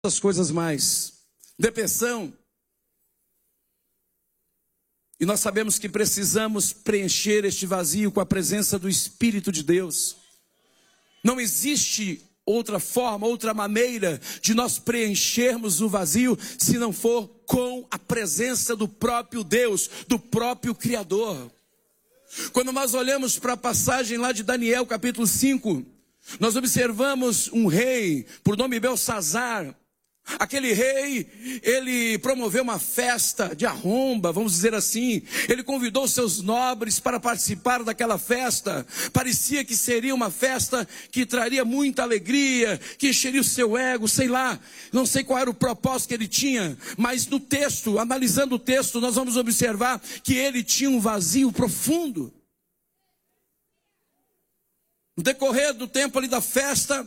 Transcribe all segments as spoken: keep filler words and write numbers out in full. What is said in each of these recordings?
As coisas mais, depressão, e nós sabemos que precisamos preencher este vazio com a presença do Espírito de Deus. Não existe outra forma, outra maneira de nós preenchermos o vazio, se não for com a presença do próprio Deus, do próprio Criador. Quando nós olhamos para a passagem lá de Daniel capítulo cinco, nós observamos um rei por nome Belsazar. Aquele rei, ele promoveu uma festa de arromba, vamos dizer assim. Ele convidou seus nobres para participar daquela festa. Parecia que seria uma festa que traria muita alegria, que encheria o seu ego, sei lá. Não sei qual era o propósito que ele tinha, mas no texto, analisando o texto, nós vamos observar que ele tinha um vazio profundo. No decorrer do tempo ali da festa,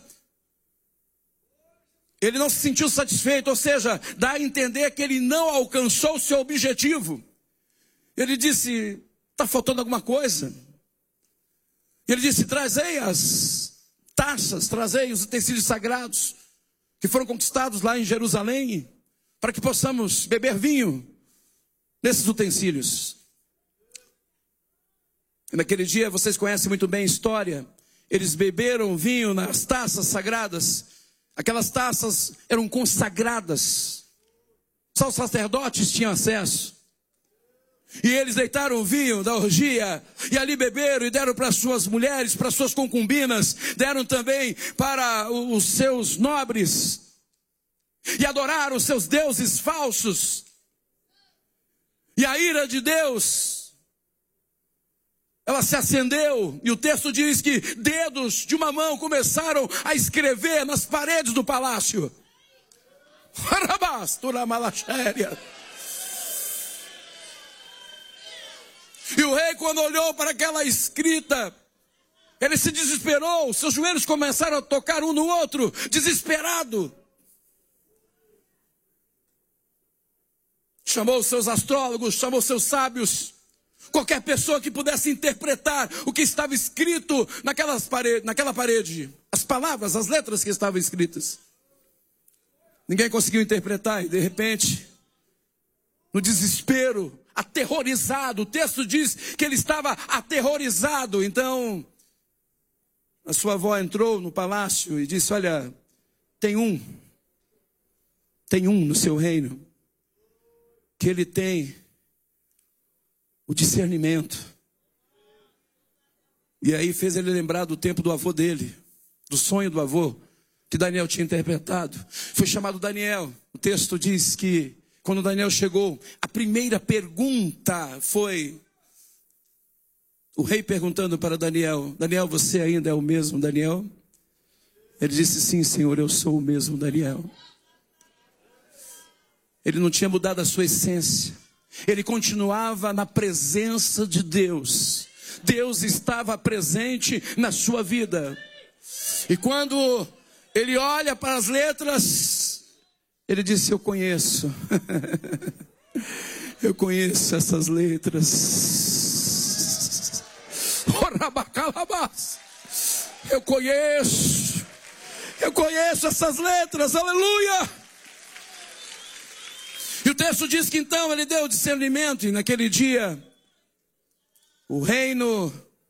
ele não se sentiu satisfeito, ou seja, dá a entender que ele não alcançou o seu objetivo. Ele disse, está faltando alguma coisa. Ele disse, trazei as taças, trazei os utensílios sagrados, que foram conquistados lá em Jerusalém, para que possamos beber vinho nesses utensílios. E naquele dia, vocês conhecem muito bem a história, eles beberam vinho nas taças sagradas. Aquelas taças eram consagradas. Só os sacerdotes tinham acesso. E eles deitaram o vinho da orgia, e ali beberam e deram para suas mulheres, para suas concubinas, deram também para os seus nobres, e adoraram os seus deuses falsos. E a ira de Deus, ela se acendeu, e o texto diz que dedos de uma mão começaram a escrever nas paredes do palácio. E o rei, quando olhou para aquela escrita, ele se desesperou, seus joelhos começaram a tocar um no outro, desesperado. Chamou os seus astrólogos, chamou os seus sábios, qualquer pessoa que pudesse interpretar o que estava escrito naquelas parede, naquela parede. As palavras, as letras que estavam escritas. Ninguém conseguiu interpretar e de repente, no desespero, aterrorizado. O texto diz que ele estava aterrorizado. Então, a sua avó entrou no palácio e disse, olha, tem um, tem um no seu reino, que ele tem o discernimento. E aí fez ele lembrar do tempo do avô dele, do sonho do avô, que Daniel tinha interpretado. Foi chamado Daniel. O texto diz que quando Daniel chegou, a primeira pergunta foi o rei perguntando para Daniel, Daniel, você ainda é o mesmo Daniel? Ele disse, sim, senhor, eu sou o mesmo Daniel. Ele não tinha mudado a sua essência. Ele continuava na presença de Deus. Deus estava presente na sua vida. E quando ele olha para as letras, ele disse, eu conheço. Eu conheço essas letras. Eu conheço. Eu conheço essas letras. Aleluia! E o texto diz que então ele deu discernimento, e naquele dia, o reino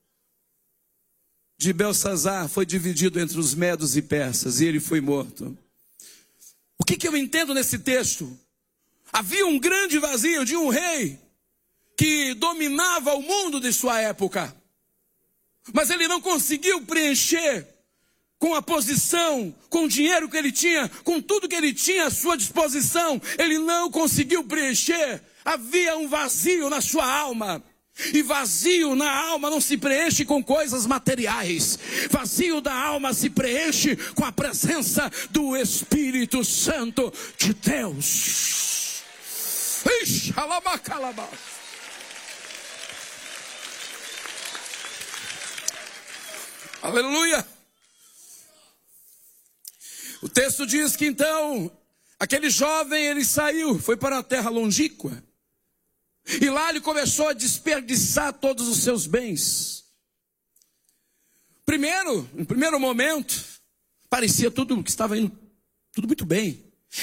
de Belsazar foi dividido entre os medos e persas, e ele foi morto. O que, que eu entendo nesse texto? Havia um grande vazio de um rei que dominava o mundo de sua época, mas ele não conseguiu preencher com a posição, com o dinheiro que ele tinha, com tudo que ele tinha à sua disposição, ele não conseguiu preencher. Havia um vazio na sua alma. E vazio na alma não se preenche com coisas materiais. Vazio da alma se preenche com a presença do Espírito Santo de Deus. Ixi, alabacalabá. Aleluia. O texto diz que então, aquele jovem, ele saiu, foi para uma terra longínqua. E lá ele começou a desperdiçar todos os seus bens. Primeiro, no primeiro momento, parecia tudo que estava indo, tudo muito bem.